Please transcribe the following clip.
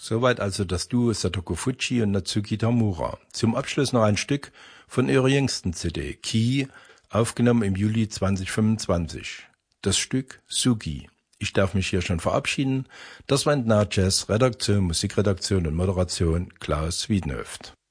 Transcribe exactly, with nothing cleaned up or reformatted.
Soweit also das Duo Satoko Fujii und Natsuki Tamura. Zum Abschluss noch ein Stück von ihrer jüngsten C D, Key, aufgenommen im Juli zweitausendfünfundzwanzig. Das Stück Sugi. Ich darf mich hier schon verabschieden. Das war N D N A Jazz, Redaktion, Musikredaktion und Moderation Klaus Wiedenhöft.